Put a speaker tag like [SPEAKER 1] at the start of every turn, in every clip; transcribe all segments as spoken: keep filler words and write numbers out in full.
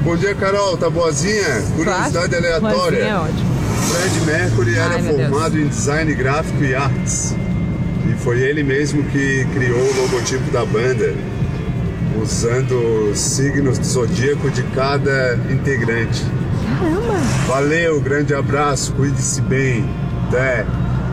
[SPEAKER 1] Bom dia, Carol. Tá boazinha? Curiosidade aleatória.
[SPEAKER 2] É ótimo.
[SPEAKER 1] Fred Mercury era
[SPEAKER 2] Ai,
[SPEAKER 1] formado em design gráfico e artes. E foi ele mesmo que criou o logotipo da banda, usando os signos do zodíaco de cada integrante.
[SPEAKER 2] Caramba!
[SPEAKER 1] Valeu, grande abraço, cuide-se bem. Até.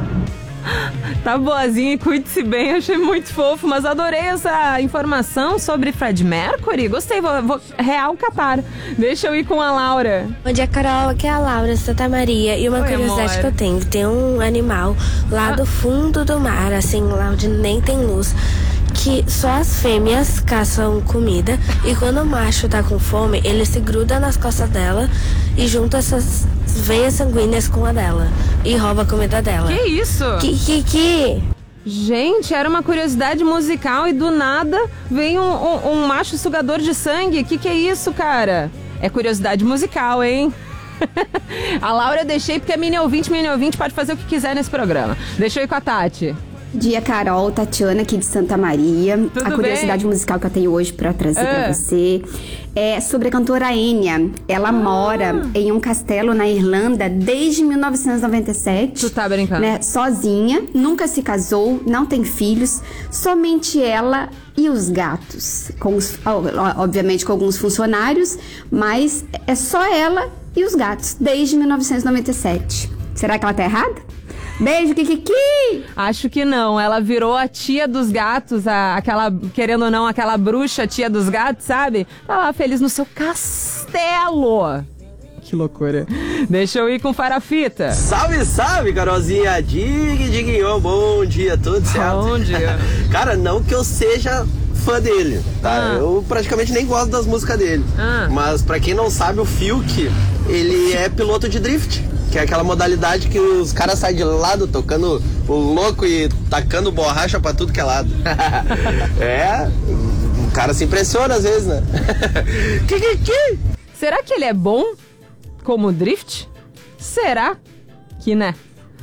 [SPEAKER 2] Tá boazinha e cuide-se bem, achei muito fofo, mas adorei essa informação sobre Fred Mercury. Gostei, vou, vou real catar. Deixa eu ir com a Laura.
[SPEAKER 3] Bom dia, Carol. Aqui é a Laura, Santa Maria. E uma
[SPEAKER 2] Oi,
[SPEAKER 3] curiosidade
[SPEAKER 2] amor.
[SPEAKER 3] que eu tenho: tem um animal lá
[SPEAKER 2] Ah.
[SPEAKER 3] do fundo do mar, assim, lá onde nem tem luz, que só as fêmeas caçam comida, e quando o macho tá com fome, ele se gruda nas costas dela e junta essas veias sanguíneas com a dela e rouba a comida dela.
[SPEAKER 2] Que isso?
[SPEAKER 3] Que, que, que?
[SPEAKER 2] Gente, era uma curiosidade musical e do nada vem um, um, um macho sugador de sangue. Que que é isso, cara? É curiosidade musical, hein? A Laura eu deixei porque é mini ouvinte, mini ouvinte pode fazer o que quiser nesse programa. Deixa eu ir com a Tati.
[SPEAKER 4] Dia, Carol, Tatiana aqui de Santa Maria.
[SPEAKER 2] Tudo
[SPEAKER 4] a curiosidade
[SPEAKER 2] bem?
[SPEAKER 4] musical que eu tenho hoje pra trazer
[SPEAKER 2] Ah.
[SPEAKER 4] pra você é sobre a cantora Enya. Ela
[SPEAKER 2] Ah.
[SPEAKER 4] mora em um castelo na Irlanda desde mil novecentos e noventa e sete.
[SPEAKER 2] Tu tá brincando?
[SPEAKER 4] Né, sozinha, nunca se casou, não tem filhos, somente ela e os gatos. Com os, obviamente com alguns funcionários, mas é só ela e os gatos desde mil novecentos e noventa e sete. Será que ela tá errada? Beijo, Kikiki!
[SPEAKER 2] Acho que não. Ela virou a tia dos gatos, a, aquela, querendo ou não, aquela bruxa tia dos gatos, sabe? Tá lá feliz no seu castelo. Que loucura. Deixa eu ir com Farafita.
[SPEAKER 5] Salve, salve, Carolzinha. Dig, diguinho, bom dia, tudo certo?
[SPEAKER 2] Bom dia.
[SPEAKER 5] Cara, não que eu seja fã dele, tá?
[SPEAKER 2] Ah.
[SPEAKER 5] Eu praticamente nem gosto das músicas dele.
[SPEAKER 2] Ah.
[SPEAKER 5] Mas pra quem não sabe, o Fiuk, ele é piloto de drift. Que é aquela modalidade que os caras saem de lado tocando o louco e tacando borracha pra tudo que é lado. É, o cara se impressiona às vezes, né? que, que, que?
[SPEAKER 2] Será que ele é bom como drift? Será que, né?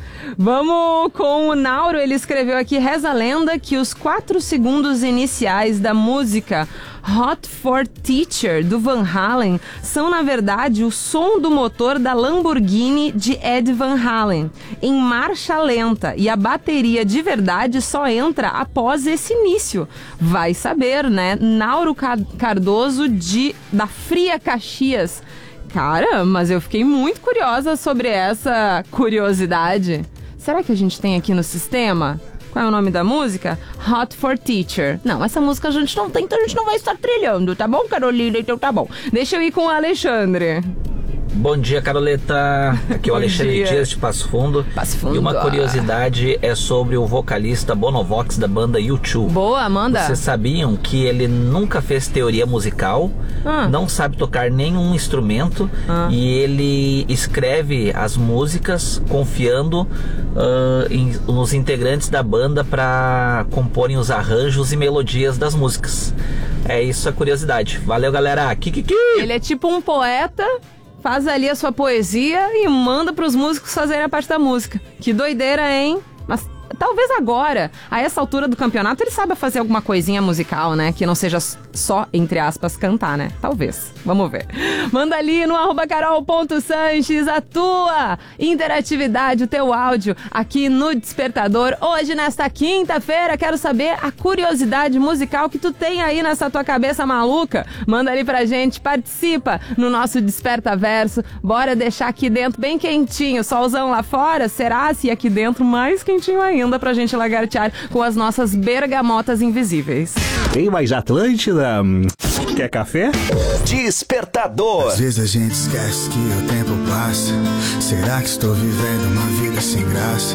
[SPEAKER 2] Vamos com o Nauro, ele escreveu aqui: reza a lenda que os quatro segundos iniciais da música Hot for Teacher, do Van Halen, são na verdade o som do motor da Lamborghini de Ed Van Halen, em marcha lenta, e a bateria de verdade só entra após esse início. Vai saber, né? Nauro Cardoso, de, da Fria Caxias. Cara, mas eu fiquei muito curiosa sobre essa curiosidade. Será que a gente tem aqui no sistema? Qual é o nome da música? Hot for Teacher. Não, essa música a gente não tem, então a gente não vai estar trilhando, tá bom, Carolina? Então tá bom. Deixa eu ir com o Alexandre.
[SPEAKER 6] Bom dia, Caroleta. Aqui é o
[SPEAKER 2] Bom
[SPEAKER 6] Alexandre
[SPEAKER 2] dia.
[SPEAKER 6] Dias de Passo Fundo.
[SPEAKER 2] Passo Fundo.
[SPEAKER 6] E uma curiosidade é sobre o vocalista Bonovox da banda U dois.
[SPEAKER 2] Boa, Amanda.
[SPEAKER 6] Vocês sabiam que ele nunca fez teoria musical,
[SPEAKER 2] Ah.
[SPEAKER 6] não sabe tocar nenhum instrumento
[SPEAKER 2] Ah.
[SPEAKER 6] e ele escreve as músicas confiando ah, em- nos integrantes da banda para comporem os arranjos e melodias das músicas. É isso a curiosidade. Valeu, galera. Kikiki!
[SPEAKER 2] Ele é tipo um poeta, faz ali a sua poesia e manda pros músicos fazerem a parte da música. Que doideira, hein? Mas talvez agora, a essa altura do campeonato, ele saiba fazer alguma coisinha musical, né? Que não seja só, entre aspas, cantar, né? Talvez. Vamos ver. Manda ali no arroba carol.sanches a tua interatividade, o teu áudio aqui no Despertador. Hoje, nesta quinta-feira, quero saber a curiosidade musical que tu tem aí nessa tua cabeça maluca. Manda ali pra gente, participa no nosso Desperta Verso. Bora deixar aqui dentro bem quentinho, solzão lá fora, será? Se aqui dentro mais quentinho ainda pra gente lagartear com as nossas bergamotas invisíveis.
[SPEAKER 7] Tem mais Atlântida? Quer café?
[SPEAKER 8] Despertador.
[SPEAKER 9] Às vezes a gente esquece que o tempo passa. Será que estou vivendo uma vida sem graça?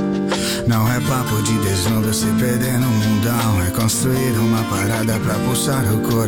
[SPEAKER 9] Não é papo de deslumbro, se perder no mundão. É construir uma parada pra pulsar o coração.